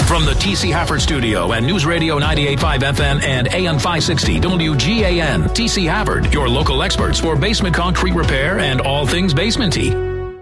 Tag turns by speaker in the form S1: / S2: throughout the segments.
S1: From the T.C. Hafford Studio at News Radio 98.5 FM and AM 560 WGAN. T.C. Hafford, your local experts for basement concrete repair and all things basement-y.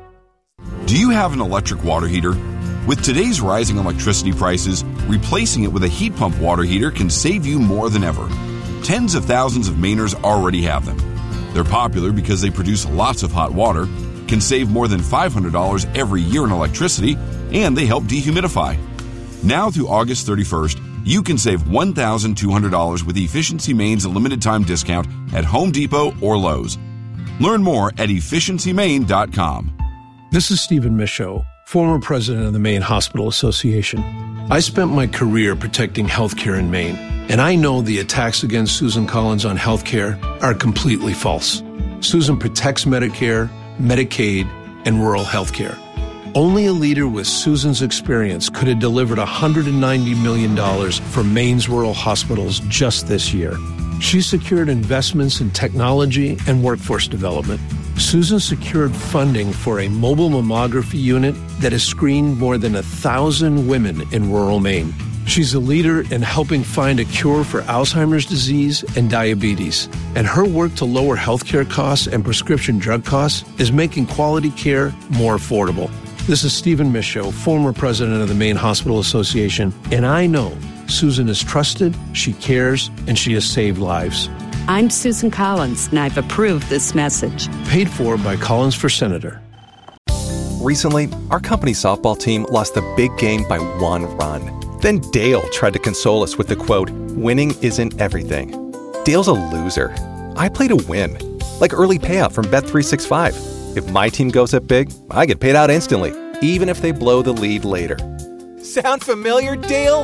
S2: Do you have an electric water heater? With today's rising electricity prices, replacing it with a heat pump water heater can save you more than ever. Tens of thousands of Mainers already have them. They're popular because they produce lots of hot water, can save more than $500 every year in electricity, and they help dehumidify. Now through August 31st, you can save $1,200 with Efficiency Maine's limited time discount at Home Depot or Lowe's. Learn more at efficiencymaine.com.
S3: This is Stephen Michaud, former president of the Maine Hospital Association. I spent my career protecting healthcare in Maine, and I know the attacks against Susan Collins on healthcare are completely false. Susan protects Medicare, Medicaid, and rural healthcare. Only a leader with Susan's experience could have delivered $190 million for Maine's rural hospitals just this year. She secured investments in technology and workforce development. Susan secured funding for a mobile mammography unit that has screened more than 1,000 women in rural Maine. She's a leader in helping find a cure for Alzheimer's disease and diabetes. And her work to lower healthcare costs and prescription drug costs is making quality care more affordable. This is Stephen Michaud, former president of the Maine Hospital Association, and I know Susan is trusted, she cares, and she has saved lives.
S4: I'm Susan Collins, and I've approved this message.
S3: Paid for by Collins for Senator.
S5: Recently, our company's softball team lost the big game by 1 run. Then Dale tried to console us with the quote, "Winning isn't everything." Dale's a loser. I play to win, like early payout from Bet365. If my team goes up big, I get paid out instantly, even if they blow the lead later. Sound familiar, Dale?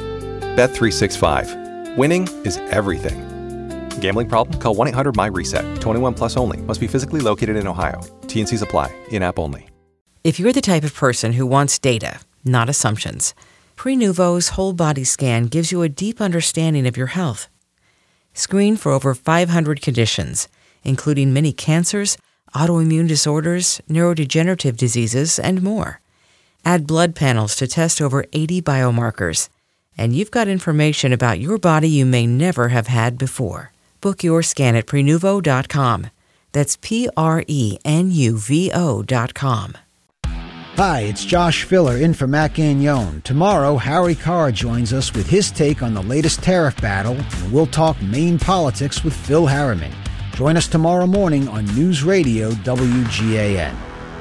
S5: Bet365. Winning is everything. Gambling problem? Call 1-800-MY-RESET. 21 plus only. Must be physically located in Ohio. T&Cs apply. In-app only.
S6: If you're the type of person who wants data, not assumptions, Prenuvo's whole body scan gives you a deep understanding of your health. Screen for over 500 conditions, including many cancers, autoimmune disorders, neurodegenerative diseases, and more. Add blood panels to test over 80 biomarkers, and you've got information about your body you may never have had before. Book your scan at Prenuvo.com. That's Prenuvo.com.
S7: Hi, it's Josh Filler in for Matt Gagnon. Tomorrow, Harry Carr joins us with his take on the latest tariff battle, and we'll talk Maine politics with Phil Harriman. Join us tomorrow morning on News Radio WGAN.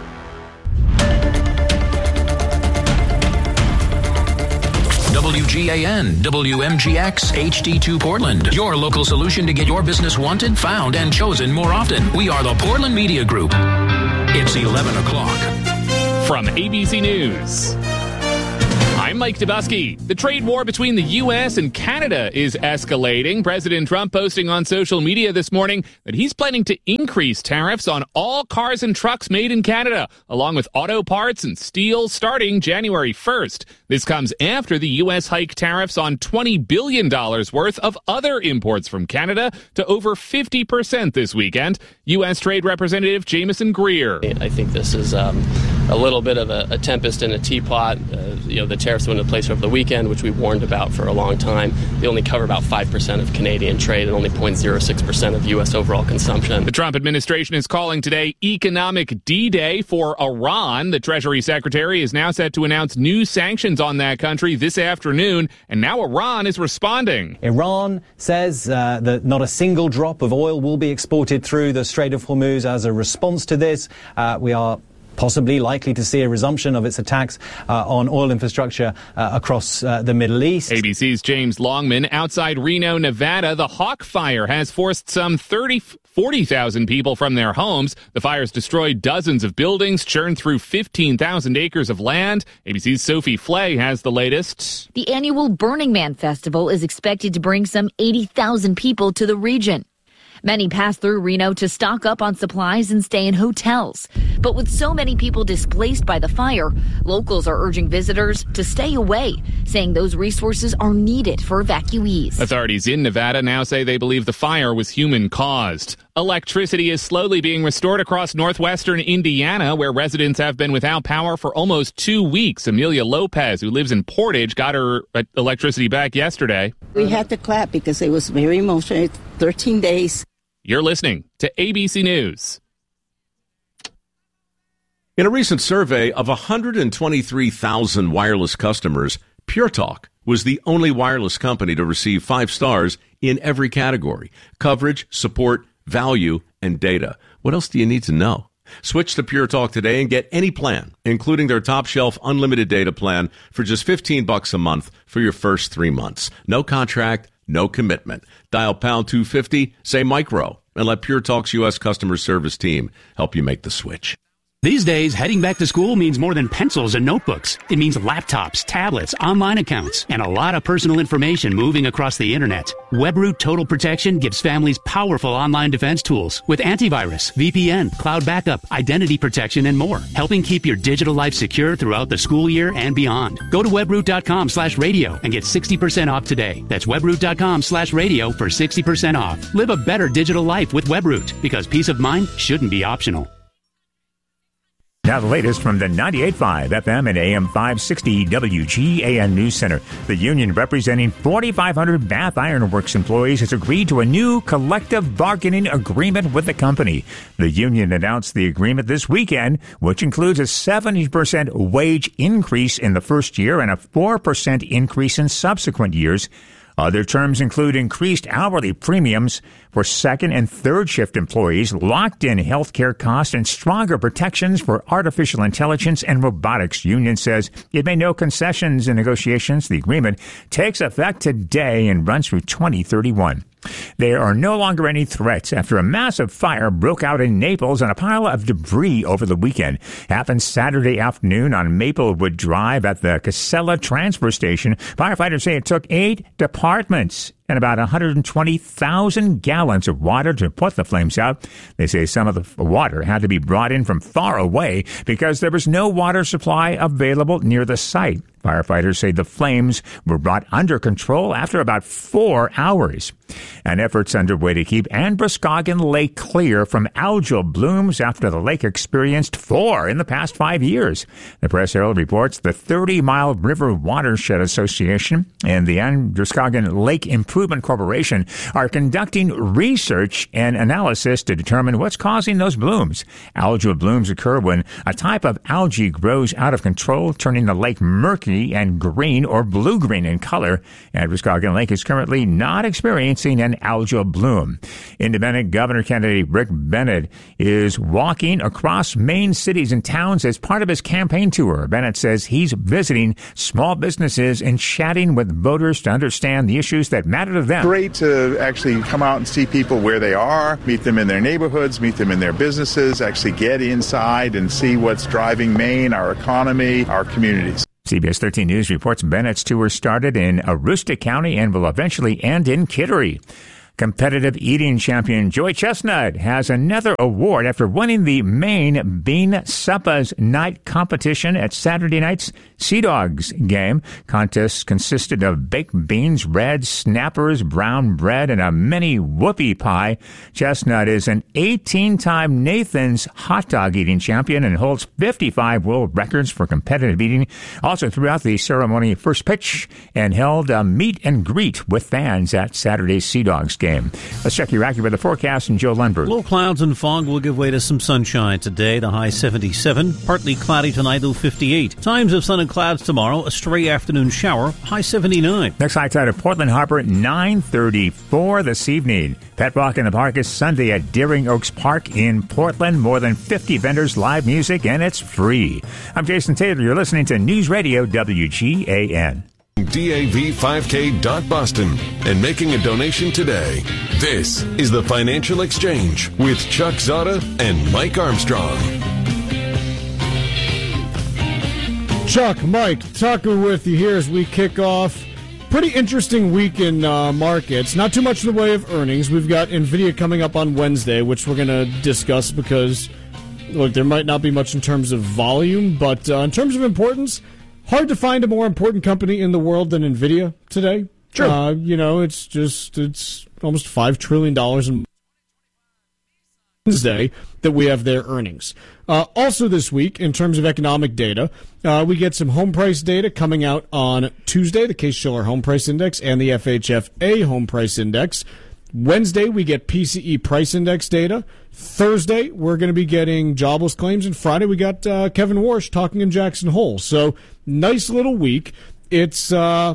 S1: WGAN, WMGX, HD2 Portland. Your local solution to get your business wanted, found, and chosen more often. We are the Portland Media Group. It's 11 o'clock.
S8: From ABC News, I'm Mike Dubusky. The trade war between the U.S. and Canada is escalating. President Trump posting on social media this morning that he's planning to increase tariffs on all cars and trucks made in Canada, along with auto parts and steel starting January 1st. This comes after the U.S. hiked tariffs on $20 billion worth of other imports from Canada to over 50% this weekend. U.S. Trade Representative Jameson Greer.
S9: I think this is a little bit of a tempest in a teapot. The tariffs went into place over the weekend, which we warned about for a long time. They only cover about 5% of Canadian trade and only 0.06% of U.S. overall consumption.
S8: The Trump administration is calling today Economic D-Day for Iran. The Treasury Secretary is now set to announce new sanctions on that country this afternoon, and now Iran is responding.
S10: Iran says that not a single drop of oil will be exported through the Strait of Hormuz as a response to this. We are possibly likely to see a resumption of its attacks on oil infrastructure across the Middle East.
S8: ABC's James Longman. Outside Reno, Nevada, the Hawk Fire has forced some 40,000 people from their homes. The fire's destroyed dozens of buildings, churned through 15,000 acres of land. ABC's Sophie Flay has the latest.
S11: The annual Burning Man Festival is expected to bring some 80,000 people to the region. Many pass through Reno to stock up on supplies and stay in hotels. But with so many people displaced by the fire, locals are urging visitors to stay away, saying those resources are needed for evacuees.
S8: Authorities in Nevada now say they believe the fire was human-caused. Electricity is slowly being restored across northwestern Indiana, where residents have been without power for almost 2 weeks. Amelia Lopez, who lives in Portage, got her electricity back yesterday.
S12: We had to clap because it was very emotional. 13 days.
S8: You're listening to ABC News.
S13: In a recent survey of 123,000 wireless customers, Pure Talk was the only wireless company to receive 5 stars in every category: coverage, support, value, and data. What else do you need to know? Switch to Pure Talk today and get any plan, including their top shelf unlimited data plan, for just $15 a month for your first 3 months. No contract, no commitment. Dial pound 250, say micro, and let Pure Talk's U.S. customer service team help you make the switch.
S14: These days, heading back to school means more than pencils and notebooks. It means laptops, tablets, online accounts, and a lot of personal information moving across the internet. WebRoot Total Protection gives families powerful online defense tools with antivirus, VPN, cloud backup, identity protection, and more, helping keep your digital life secure throughout the school year and beyond. Go to webroot.com/radio and get 60% off today. That's webroot.com/radio for 60% off. Live a better digital life with WebRoot, because peace of mind shouldn't be optional.
S15: Now the latest from the 98.5 FM and AM 560 WGAN News Center. The union representing 4,500 Bath Iron Works employees has agreed to a new collective bargaining agreement with the company. The union announced the agreement this weekend, which includes a 70% wage increase in the first year and a 4% increase in subsequent years. Other terms include increased hourly premiums for second and third shift employees, locked-in health care costs, and stronger protections for artificial intelligence and robotics. Union says it made no concessions in negotiations. The agreement takes effect today and runs through 2031. There are no longer any threats after a massive fire broke out in Naples on a pile of debris over the weekend. Happened Saturday afternoon on Maplewood Drive at the Casella transfer station. Firefighters say it took 8 departments and about 120,000 gallons of water to put the flames out. They say some of the water had to be brought in from far away because there was no water supply available near the site. Firefighters say the flames were brought under control after about 4 hours. An effort's underway to keep Androscoggin Lake clear from algal blooms after the lake experienced 4 in the past 5 years. The Press Herald reports the 30-Mile River Watershed Association and the Androscoggin Lake Improvement Corporation are conducting research and analysis to determine what's causing those blooms. Algal blooms occur when a type of algae grows out of control, turning the lake murky and green or blue-green in color. Androscoggin Lake is currently not experiencing an algal bloom. Independent governor candidate Rick Bennett is walking across Maine cities and towns as part of his campaign tour. Bennett says he's visiting small businesses and chatting with voters to understand the issues that matter to them.
S16: Great to actually come out and see people where they are, meet them in their neighborhoods, meet them in their businesses, actually get inside and see what's driving Maine, our economy, our communities.
S15: CBS 13 News reports Bennett's tour started in Aroostook County and will eventually end in Kittery. Competitive eating champion Joy Chestnut has another award after winning the Maine Bean Suppa's Night competition at Saturday night's Sea Dogs game. Contests consisted of baked beans, red snappers, brown bread, and a mini whoopie pie. Chestnut is an 18-time Nathan's hot dog eating champion and holds 55 world records for competitive eating. Also throughout the ceremony, first pitch and held a meet and greet with fans at Saturday's Sea Dogs game. Let's check your AccuWeather forecast and Joe Lundberg.
S17: Low clouds and fog will give way to some sunshine today. The high 77. Partly cloudy tonight, low 58. Times of sun and clouds tomorrow. A stray afternoon shower. High 79.
S15: Next high tide at Portland Harbor, 9:34 this evening. Pet Walk in the Park is Sunday at Deering Oaks Park in Portland. More than 50 vendors, live music, and it's free. I'm Jason Taylor. You're listening to News Radio WGAN.
S18: DAV5K.Boston and making a donation today. This is the Financial Exchange with Chuck Zada and Mike Armstrong.
S19: Chuck, Mike, Tucker with you here as we kick off. Pretty interesting week in markets. Not too much in the way of earnings. We've got NVIDIA coming up on Wednesday, which we're going to discuss because, look, there might not be much in terms of volume, but in terms of importance, hard to find a more important company in the world than NVIDIA today. True. It's almost $5 trillion in Wednesday that we have their earnings. Also this week, in terms of economic data, we get some home price data coming out on Tuesday, the Case-Shiller Home Price Index and the FHFA Home Price Index. Wednesday, we get PCE Price Index data. Thursday, we're going to be getting jobless claims. And Friday, we got Kevin Warsh talking in Jackson Hole. So, nice little week. It's, again,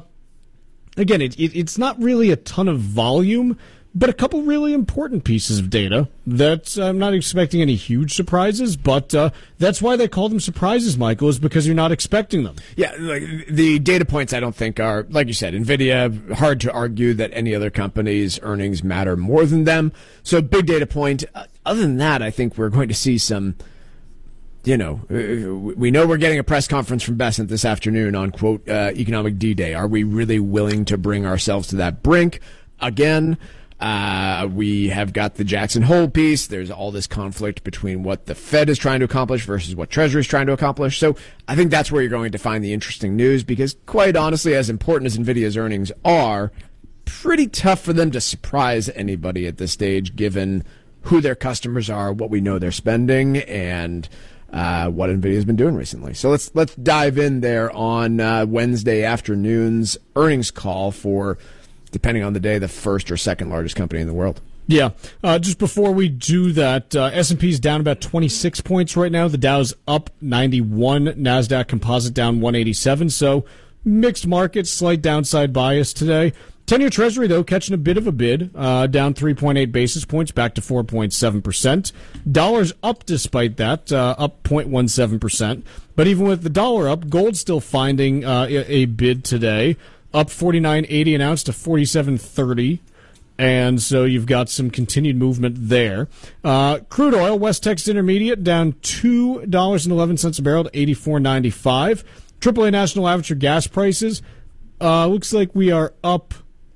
S19: it's not really a ton of volume, but a couple really important pieces of data that I'm not expecting any huge surprises, but that's why they call them surprises, Michael, is because you're not expecting them.
S20: Yeah, like the data points I don't think are, like you said, NVIDIA, hard to argue that any other company's earnings matter more than them. So big data point. Other than that, I think we're going to see some, we know we're getting a press conference from Bessent this afternoon on, quote, economic D-Day. Are we really willing to bring ourselves to that brink again? We have got the Jackson Hole piece. There's all this conflict between what the Fed is trying to accomplish versus what Treasury is trying to accomplish. So I think that's where you're going to find the interesting news because, quite honestly, as important as NVIDIA's earnings are, pretty tough for them to surprise anybody at this stage given who their customers are, what we know they're spending, and what NVIDIA's been doing recently. So let's dive in there on Wednesday afternoon's earnings call for, depending on the day, the first or second largest company in the world.
S19: Yeah. Just before we do that, S&P's down about 26 points right now. The Dow's up 91. NASDAQ Composite down 187. So mixed markets, slight downside bias today. 10-year Treasury, though, catching a bit of a bid, down 3.8 basis points, back to 4.7%. Dollar's up despite that, up 0.17%. But even with the dollar up, gold's still finding a bid today, up 49.80 an ounce to 47.30. And so you've got some continued movement there. Crude oil, West Texas Intermediate, down $2.11 a barrel to 84.95. AAA National Average for gas prices, looks like we are up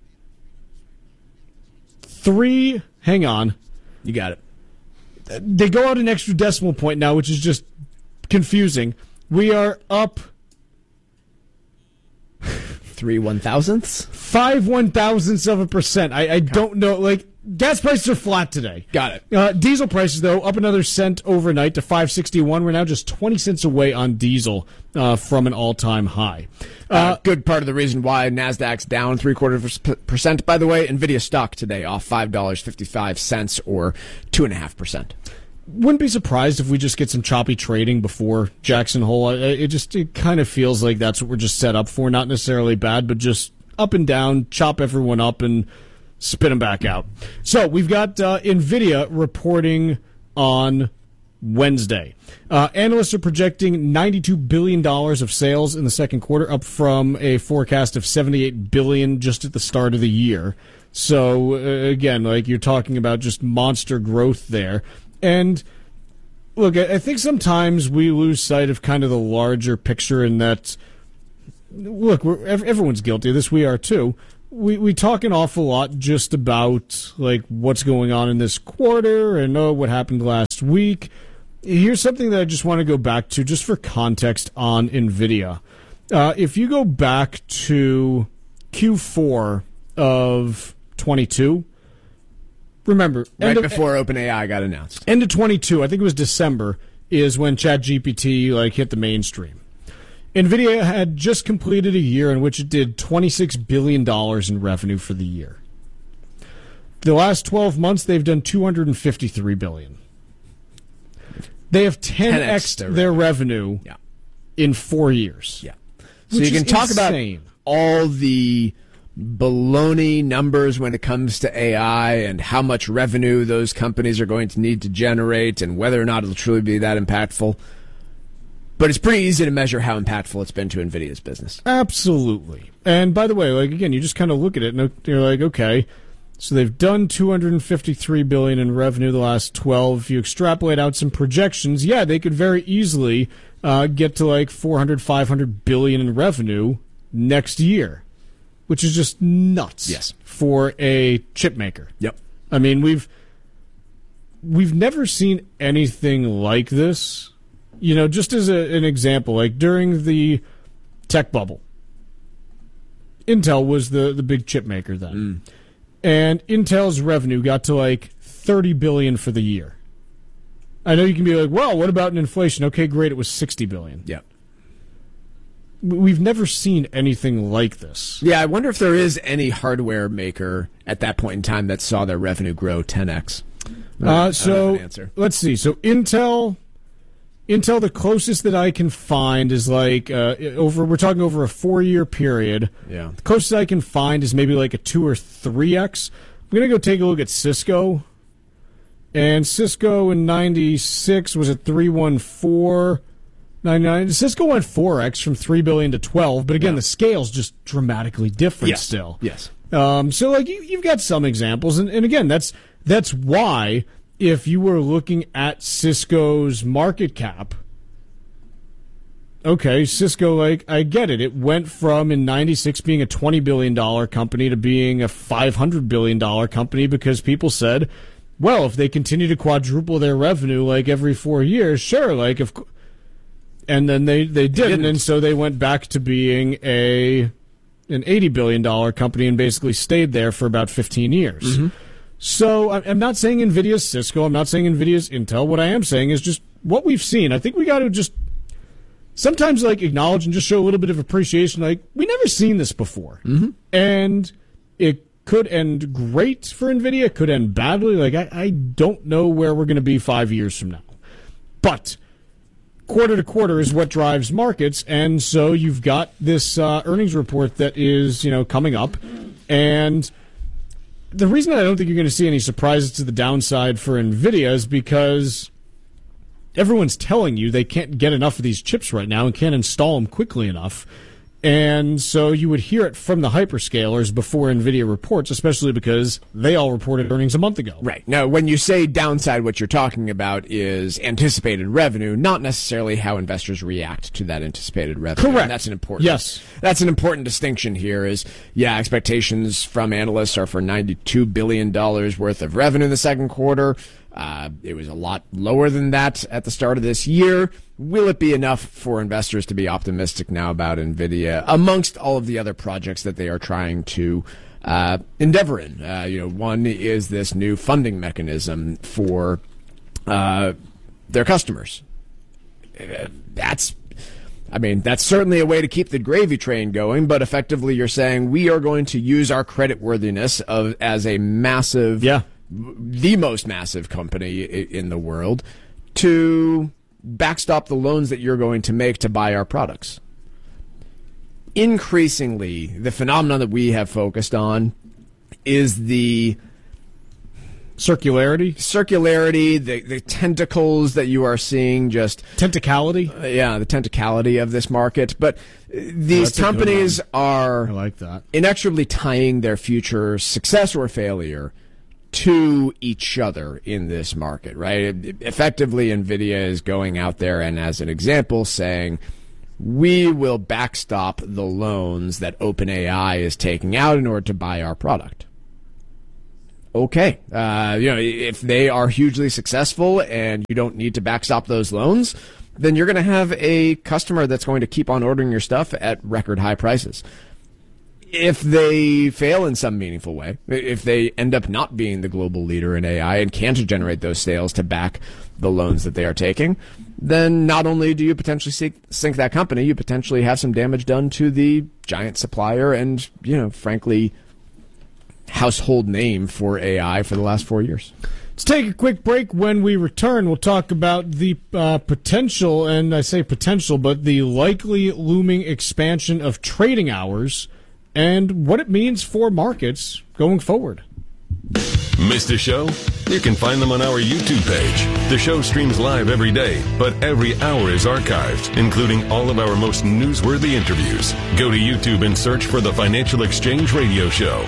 S19: 3. Hang on.
S20: You got it.
S19: They go out an extra decimal point now, which is just confusing. We are up
S20: 3 1,000ths?
S19: 5 1,000ths%. I don't know. Like, gas prices are flat today.
S20: Got it.
S19: Diesel prices, though, up another cent overnight to $5.61. We're now just 20 cents away on diesel from an all-time high.
S20: Good part of the reason why NASDAQ's down 0.75%, by the way. NVIDIA stock today off $5.55 or 2.5%.
S19: Wouldn't be surprised if we just get some choppy trading before Jackson Hole. It kind of feels like that's what we're just set up for. Not necessarily bad, but just up and down, chop everyone up and spit them back out. So we've got NVIDIA reporting on Wednesday. Analysts are projecting $92 billion of sales in the second quarter, up from a forecast of $78 billion just at the start of the year. So, again, like you're talking about just monster growth there. And, look, I think sometimes we lose sight of kind of the larger picture in that, look, everyone's guilty of this. We are, too. We talk an awful lot just about, like, what's going on in this quarter and, what happened last week. Here's something that I just want to go back to just for context on NVIDIA. If you go back to Q4 of 22, remember,
S20: before OpenAI got announced.
S19: End of 22, I think it was December, is when ChatGPT hit the mainstream. NVIDIA had just completed a year in which it did $26 billion in revenue for the year. The last 12 months, they've done $253 billion. They have 10x their revenue in 4 years.
S20: Yeah. So you can talk about all the baloney numbers when it comes to AI and how much revenue those companies are going to need to generate and whether or not it'll truly be that impactful. But it's pretty easy to measure how impactful it's been to NVIDIA's business.
S19: Absolutely. And by the way, again, you just kind of look at it and you're like, okay, so they've done $253 billion in revenue the last 12. If you extrapolate out some projections, they could very easily get to like $400-500 billion in revenue next year, which is just nuts for a chip maker.
S20: Yep.
S19: I mean, we've never seen anything like this. Just as an example, like during the tech bubble, Intel was the big chip maker then. And Intel's revenue got to like $30 billion for the year. I know you can be like, well, what about an inflation? Okay, great, it was $60 billion.
S20: Yeah.
S19: We've never seen anything like this.
S20: Yeah, I wonder if there is any hardware maker at that point in time that saw their revenue grow 10x.
S19: So let's see. So Intel, the closest that I can find is like we're talking over a 4-year period.
S20: Yeah.
S19: The closest I can find is maybe like a 2 or 3x. I'm gonna go take a look at Cisco. And Cisco in 96 was at 314.99. Cisco went 4x from $3 billion to 12, but again, the scale's just dramatically different still.
S20: Yes.
S19: So like you've got some examples, and again, that's why if you were looking at Cisco's market cap, okay, Cisco, like, I get it. It went from in 96 being a $20 billion company to being a $500 billion company because people said, well, if they continue to quadruple their revenue like every 4 years, sure, like and then they didn't, and so they went back to being an $80 billion company and basically stayed there for about 15 years.
S20: Mm-hmm.
S19: So I'm not saying NVIDIA's Cisco, I'm not saying NVIDIA's Intel. What I am saying is just what we've seen. I think we got to just sometimes like acknowledge and just show a little bit of appreciation. Like, we never seen this before, and it could end great for NVIDIA, it could end badly. Like, I don't know where we're going to be 5 years from now. But quarter to quarter is what drives markets, and so you've got this earnings report that is, coming up. And the reason I don't think you're going to see any surprises to the downside for NVIDIA is because everyone's telling you they can't get enough of these chips right now and can't install them quickly enough. And so you would hear it from the hyperscalers before NVIDIA reports, especially because they all reported earnings a month ago.
S20: Right. Now, when you say downside, what you're talking about is anticipated revenue, not necessarily how investors react to that anticipated revenue.
S19: Correct.
S20: And that's an important.
S19: Yes.
S20: That's an important distinction here is, expectations from analysts are for $92 billion worth of revenue in the second quarter. It was a lot lower than that at the start of this year. Will it be enough for investors to be optimistic now about NVIDIA amongst all of the other projects that they are trying to endeavor in? One is this new funding mechanism for their customers. That's certainly a way to keep the gravy train going, but effectively you're saying we are going to use our creditworthiness as a massive, the most massive company in the world to backstop the loans that you're going to make to buy our products. Increasingly, the phenomenon that we have focused on is the
S19: circularity,
S20: the tentacles that you are seeing, just
S19: tentacality.
S20: The tentacality of this market. But these companies are,
S19: I like that,
S20: inexorably tying their future success or failure to each other in this market, right? Effectively, NVIDIA is going out there and, as an example, saying, we will backstop the loans that OpenAI is taking out in order to buy our product. Okay. If they are hugely successful and you don't need to backstop those loans, then you're going to have a customer that's going to keep on ordering your stuff at record high prices. If they fail in some meaningful way, if they end up not being the global leader in AI and can't generate those sales to back the loans that they are taking, then not only do you potentially sink that company, you potentially have some damage done to the giant supplier and, frankly, household name for AI for the last 4 years.
S19: Let's take a quick break. When we return, we'll talk about the potential, and I say potential, but the likely looming expansion of trading hours and what it means for markets going forward.
S18: Missed a show? You can find them on our YouTube page. The show streams live every day, but every hour is archived, including all of our most newsworthy interviews. Go to YouTube and search for the Financial Exchange Radio Show.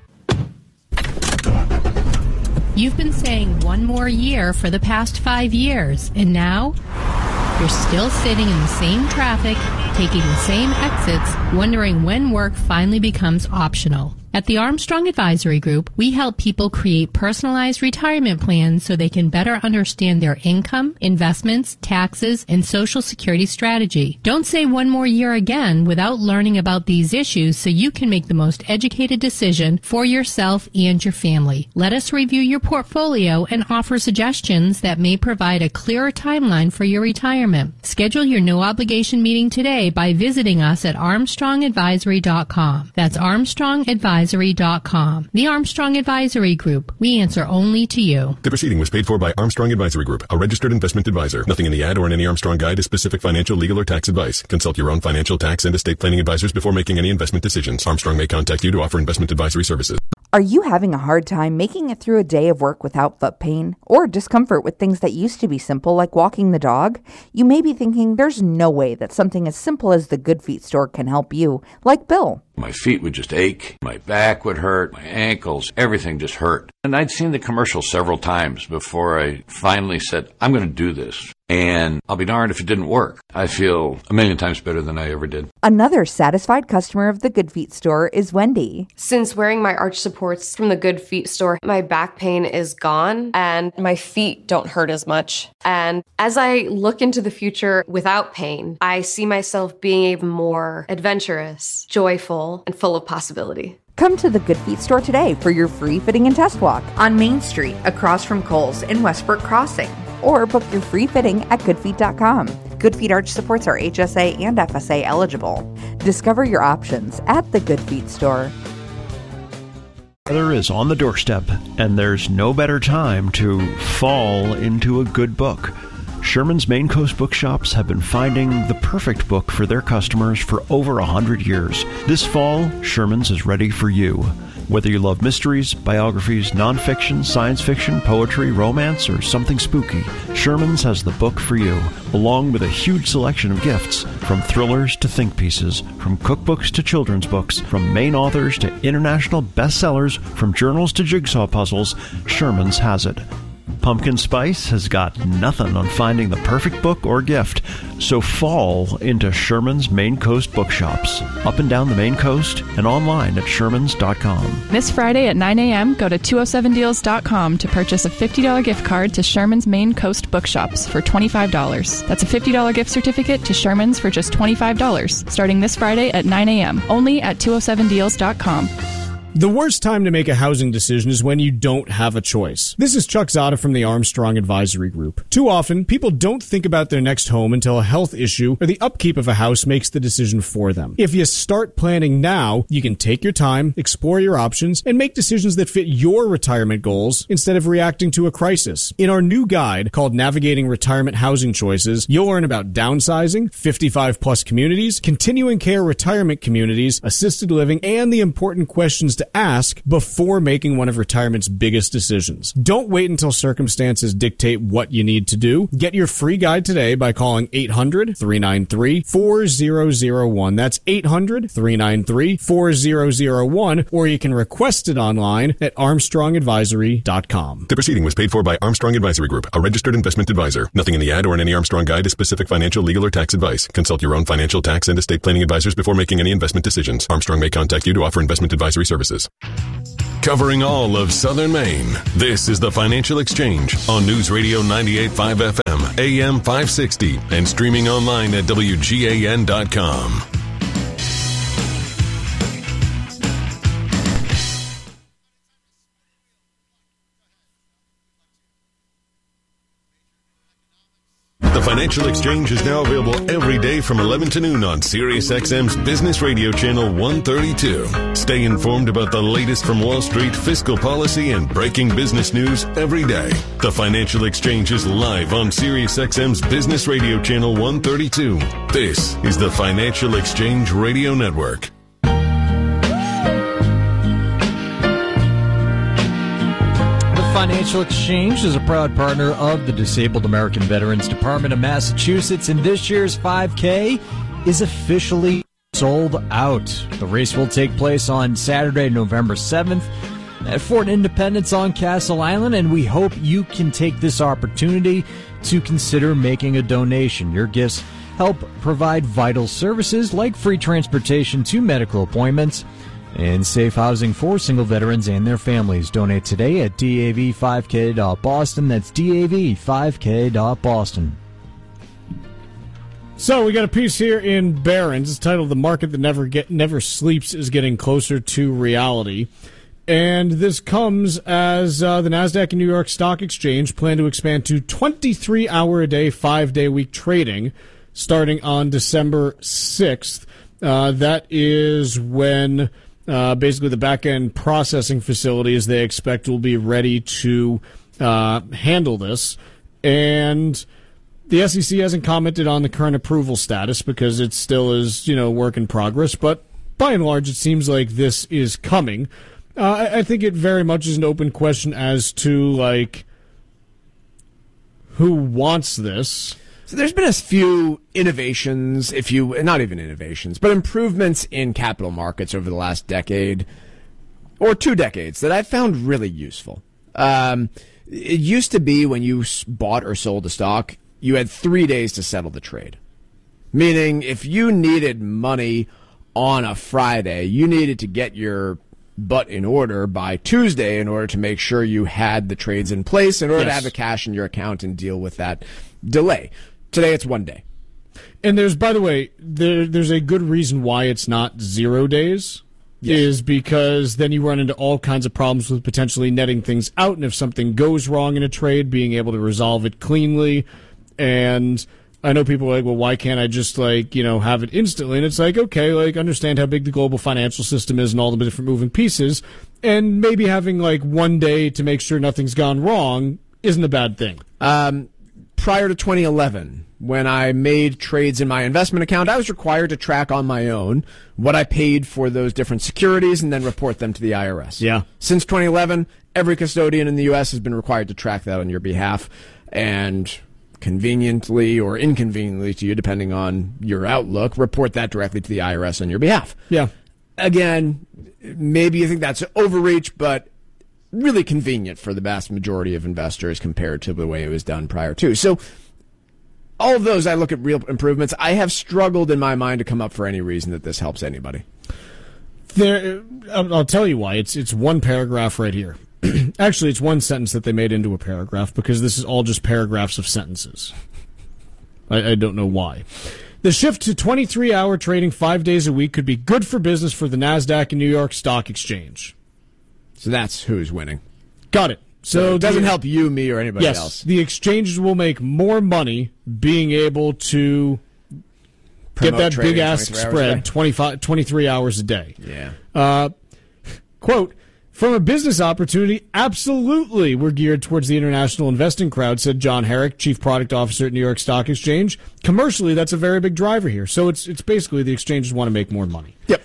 S21: You've been saying one more year for the past 5 years, and now you're still sitting in the same traffic, taking the same exits, wondering when work finally becomes optional. At the Armstrong Advisory Group, we help people create personalized retirement plans so they can better understand their income, investments, taxes, and Social Security strategy. Don't say one more year again without learning about these issues so you can make the most educated decision for yourself and your family. Let us review your portfolio and offer suggestions that may provide a clearer timeline for your retirement. Schedule your no-obligation meeting today by visiting us at ArmstrongAdvisory.com. That's ArmstrongAdvisory.com. The Armstrong Advisory Group. We answer only to you.
S18: The proceeding was paid for by Armstrong Advisory Group, a registered investment advisor. Nothing in the ad or in any Armstrong guide is specific financial, legal, or tax advice. Consult your own financial, tax, and estate planning advisors before making any investment decisions. Armstrong may contact you to offer investment advisory services.
S2: Are you having a hard time making it through a day of work without foot pain or discomfort with things that used to be simple like walking the dog? You may be thinking there's no way that something as simple as the Good Feet store can help you, like Bill.
S22: My feet would just ache, my back would hurt, my ankles, everything just hurt. And I'd seen the commercial several times before I finally said, I'm going to do this. And I'll be darned if it didn't work. I feel a million times better than I ever did.
S2: Another satisfied customer of the Good Feet store is Wendy.
S23: Since wearing my arch supports from the Good Feet store, my back pain is gone and my feet don't hurt as much. And as I look into the future without pain, I see myself being even more adventurous, joyful, and full of possibility.
S2: Come to the Good Feet store today for your free fitting and test walk on Main Street across from Kohl's in Westbrook Crossing. Or book your free fitting at goodfeet.com. Good Feet arch supports are HSA and FSA eligible. Discover your options at the Good Feet store.
S24: Weather is on the doorstep, and there's no better time to fall into a good book. Sherman's Maine Coast Bookshops have been finding the perfect book for their customers for over 100 years. This fall, Sherman's is ready for you. Whether you love mysteries, biographies, nonfiction, science fiction, poetry, romance, or something spooky, Sherman's has the book for you, along with a huge selection of gifts, from thrillers to think pieces, from cookbooks to children's books, from Maine authors to international bestsellers, from journals to jigsaw puzzles. Sherman's has it. Pumpkin Spice has got nothing on finding the perfect book or gift, so fall into Sherman's Maine Coast Bookshops, up and down the Maine Coast and online at shermans.com.
S25: This Friday at 9 a.m., go to 207deals.com to purchase a $50 gift card to Sherman's Maine Coast Bookshops for $25. That's a $50 gift certificate to Sherman's for just $25, starting this Friday at 9 a.m., only at 207deals.com.
S19: The worst time to make a housing decision is when you don't have a choice. This is Chuck Zada from the Armstrong Advisory Group. Too often, people don't think about their next home until a health issue or the upkeep of a house makes the decision for them. If you start planning now, you can take your time, explore your options, and make decisions that fit your retirement goals instead of reacting to a crisis. In our new guide called Navigating Retirement Housing Choices, you'll learn about downsizing, 55-plus communities, continuing care retirement communities, assisted living, and the important questions to ask before making one of retirement's biggest decisions. Don't wait until circumstances dictate what you need to do. Get your free guide today by calling 800-393-4001. That's 800-393-4001, or you can request it online at armstrongadvisory.com.
S18: The proceeding was paid for by Armstrong Advisory Group, a registered investment advisor. Nothing in the ad or in any Armstrong guide is specific financial, legal, or tax advice. Consult your own financial, tax, and estate planning advisors before making any investment decisions. Armstrong may contact you to offer investment advisory services. Covering all of Southern Maine, this is the Financial Exchange on News Radio 98.5 FM, AM 560, and streaming online at WGAN.com. The Financial Exchange is now available every day from 11 to noon on SiriusXM's Business Radio Channel 132. Stay informed about the latest from Wall Street, fiscal policy, and breaking business news every day. The Financial Exchange is live on SiriusXM's Business Radio Channel 132. This is the Financial Exchange Radio Network.
S26: Financial Exchange is a proud partner of the Disabled American Veterans Department of Massachusetts, and this year's 5K is officially sold out. The race will take place on Saturday, November 7th at Fort Independence on Castle Island, and we hope you can take this opportunity to consider making a donation. Your gifts help provide vital services like free transportation to medical appointments, and safe housing for single veterans and their families. Donate today at DAV5K.Boston. That's DAV5K.Boston.
S19: So we got a piece here in Barron's. It's titled "The Market That Never Sleeps is Getting Closer to Reality." And this comes as the NASDAQ and New York Stock Exchange plan to expand to 23-hour-a-day, 5-day-a-week trading starting on December 6th. That is when basically the back-end processing facilities they expect will be ready to handle this. And the SEC hasn't commented on the current approval status because it still is, work in progress. But by and large, it seems like this is coming. I think it very much is an open question as to, who wants this.
S20: So there's been a few innovations, not even innovations, but improvements in capital markets over the last decade or 2 decades that I've found really useful. It used to be when you bought or sold a stock, you had 3 days to settle the trade. Meaning if you needed money on a Friday, you needed to get your butt in order by Tuesday in order to make sure you had the trades in place in order to have the cash in your account and deal with that delay. Today it's 1 day.
S19: And there's, by the way, there's a good reason why it's not 0 days. Yes. Is because then you run into all kinds of problems with potentially netting things out, and if something goes wrong in a trade, being able to resolve it cleanly. And I know people are like, well, why can't I just, have it instantly? And it's like, okay, understand how big the global financial system is and all the different moving pieces, and maybe having, 1 day to make sure nothing's gone wrong isn't a bad thing.
S20: Prior to 2011, when I made trades in my investment account, I was required to track on my own what I paid for those different securities and then report them to the IRS.
S19: Yeah.
S20: Since 2011, every custodian in the U.S. has been required to track that on your behalf, and conveniently or inconveniently to you, depending on your outlook, report that directly to the IRS on your behalf.
S19: Yeah.
S20: Again, maybe you think that's overreach, but really convenient for the vast majority of investors compared to the way it was done prior to. So all of those, I look at real improvements. I have struggled in my mind to come up for any reason that this helps anybody.
S19: I'll tell you why. It's one paragraph right here. Actually, it's one sentence that they made into a paragraph because this is all just paragraphs of sentences. I don't know why. The shift to 23-hour trading 5 days a week could be good for business for the NASDAQ and New York Stock Exchange.
S20: So that's who's winning.
S19: Got it.
S20: So it doesn't help you, me, or anybody else.
S19: Yes, the exchanges will make more money being able to get that big-ass spread 23 hours a day.
S20: Yeah.
S19: Quote, from a business opportunity, absolutely we're geared towards the international investing crowd, said John Herrick, Chief Product Officer at New York Stock Exchange. Commercially, that's a very big driver here. So it's basically the exchanges want to make more money.
S20: Yep.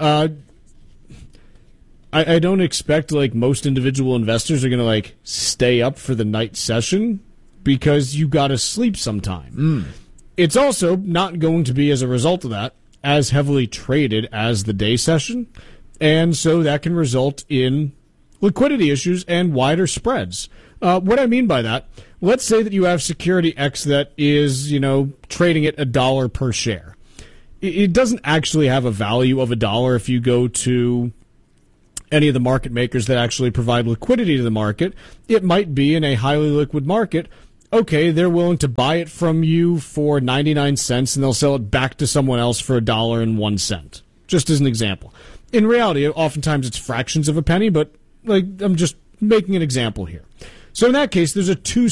S19: I don't expect most individual investors are going to stay up for the night session because you got to sleep sometime. It's also not going to be, as a result of that, as heavily traded as the day session. And so that can result in liquidity issues and wider spreads. What I mean by that, let's say that you have security X that is, trading at $1 per share. It doesn't actually have a value of $1 if you go to any of the market makers that actually provide liquidity to the market. It might be in a highly liquid market. Okay, they're willing to buy it from you for 99 cents and they'll sell it back to someone else for $1.01. Just as an example. In reality, oftentimes it's fractions of a penny, but I'm just making an example here. So in that case, there's a